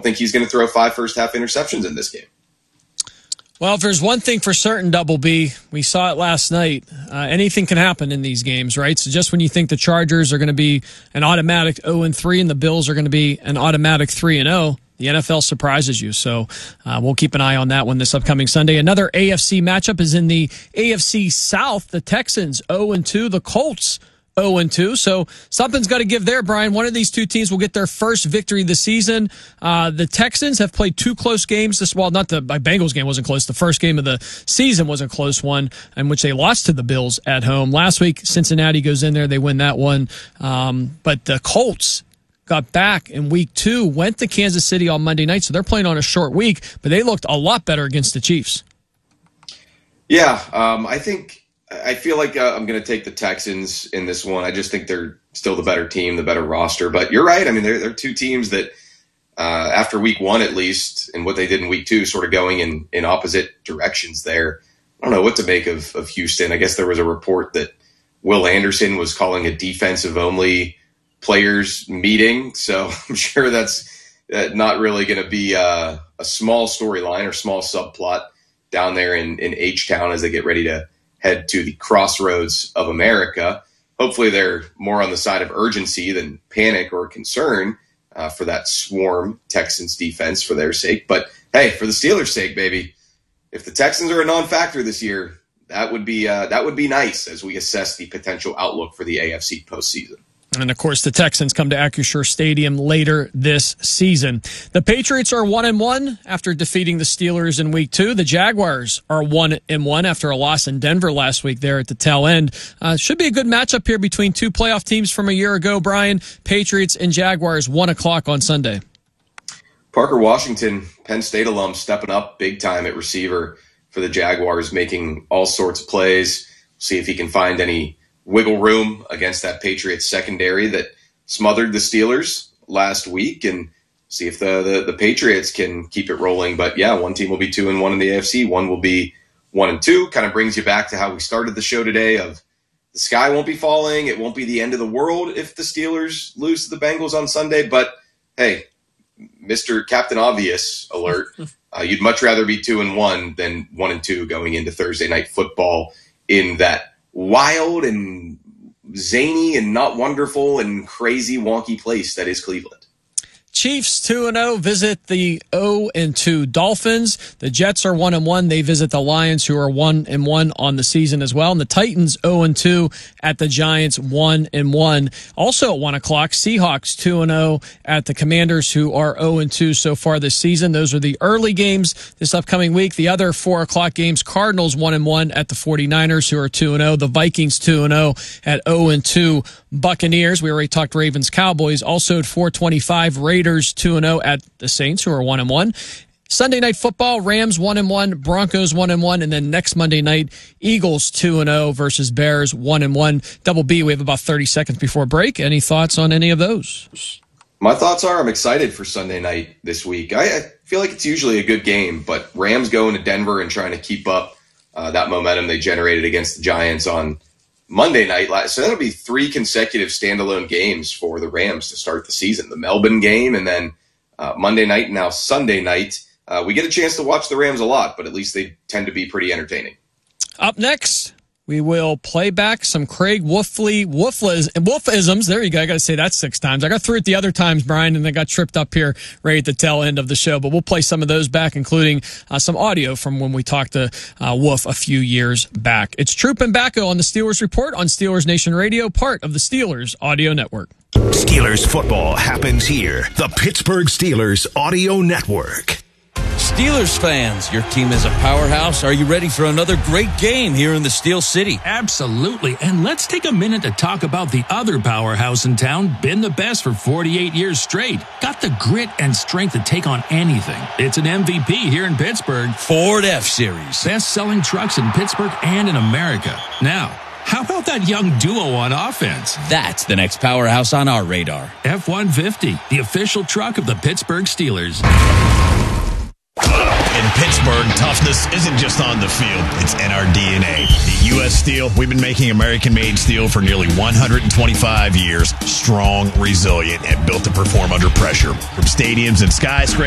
don't think he's going to throw 5 first-half interceptions in this game. Well, if there's one thing for certain, Double B, we saw it last night. Anything can happen in these games, right? So just when you think the Chargers are going to be an automatic 0-3 and the Bills are going to be an automatic 3-0, the NFL surprises you. So we'll keep an eye on that one this upcoming Sunday. Another AFC matchup is in the AFC South. The Texans 0-2, the Colts 0-2. So something's got to give there, Brian. One of these two teams will get their first victory this season. The Texans have played 2 close games. Not the Bengals game wasn't close. The first game of the season was a close one in which they lost to the Bills at home. Last week, Cincinnati goes in there. They win that one. But the Colts got back in week 2, went to Kansas City on Monday night. So they're playing on a short week, but they looked a lot better against the Chiefs. Yeah, I feel like I'm going to take the Texans in this one. I just think they're still the better team, the better roster. But you're right. I mean, they're 2 teams that, after week 1 at least, and what they did in week 2, sort of going in opposite directions there. I don't know what to make of Houston. I guess there was a report that Will Anderson was calling a defensive-only players meeting. So I'm sure that's not really going to be a small storyline or small subplot down there in H-Town as they get ready to head to the crossroads of America. Hopefully they're more on the side of urgency than panic or concern for that swarm Texans defense for their sake. But hey, for the Steelers' sake, baby, if the Texans are a non-factor this year, that would be nice as we assess the potential outlook for the AFC postseason. And, of course, the Texans come to Acrisure Stadium later this season. The Patriots are 1-1 after defeating the Steelers in week 2. The Jaguars are 1-1 after a loss in Denver last week there at the tail end. Should be a good matchup here between 2 playoff teams from a year ago, Brian. Patriots and Jaguars, 1 o'clock on Sunday. Parker Washington, Penn State alum, stepping up big time at receiver for the Jaguars, making all sorts of plays. See if he can find any wiggle room against that Patriots secondary that smothered the Steelers last week, and see if the Patriots can keep it rolling. But yeah, one team will be 2-1 in the AFC, one will be 1-2. Kind of brings you back to how we started the show today of the sky won't be falling. It won't be the end of the world if the Steelers lose to the Bengals on Sunday. But hey, Mr. Captain Obvious alert, you'd much rather be 2-1 than 1-2 going into Thursday Night Football in that wild and zany and not wonderful and crazy wonky place that is Cleveland. Chiefs 2-0 visit the 0-2 Dolphins. The Jets are 1-1. They visit the Lions, who are 1-1 on the season as well. And the Titans 0-2 at the Giants, 1-1. Also at 1 o'clock, Seahawks 2-0 at the Commanders, who are 0-2 so far this season. Those are the early games this upcoming week. The other 4 o'clock games, Cardinals 1-1 at the 49ers, who are 2-0. The Vikings 2-0 at 0-2 Buccaneers. We already talked Ravens Cowboys. Also at 4:25, Raiders 2-0 at the Saints, who are 1-1. Sunday Night Football, Rams 1-1, Broncos 1-1, and then next Monday night, Eagles 2-0 versus Bears 1-1. Double B, we have about 30 seconds before break. Any thoughts on any of those? My thoughts are I'm excited for Sunday night this week. I feel like it's usually a good game, but Rams going to Denver and trying to keep up that momentum they generated against the Giants on Monday night. So that'll be 3 consecutive standalone games for the Rams to start the season. The Melbourne game and then Monday night and now Sunday night. We get a chance to watch the Rams a lot, but at least they tend to be pretty entertaining. Up next, we will play back some Craig Wolfisms. There you go. I got to say that 6 times. I got through it the other times, Brian, and I got tripped up here right at the tail end of the show. But we'll play some of those back, including some audio from when we talked to Wolf a few years back. It's Troop and Bacco on the Steelers Report on Steelers Nation Radio, part of the Steelers Audio Network. Steelers football happens here. The Pittsburgh Steelers Audio Network. Steelers fans, your team is a powerhouse. Are you ready for another great game here in the Steel City? Absolutely. And let's take a minute to talk about the other powerhouse in town, been the best for 48 years straight. Got the grit and strength to take on anything. It's an MVP here in Pittsburgh. Ford F-Series. Best-selling trucks in Pittsburgh and in America. Now, how about that young duo on offense? That's the next powerhouse on our radar. F-150, the official truck of the Pittsburgh Steelers. In Pittsburgh, toughness isn't just on the field, it's in our DNA. At U.S. Steel, we've been making American-made steel for nearly 125 years. Strong, resilient, and built to perform under pressure. From stadiums and skyscrapers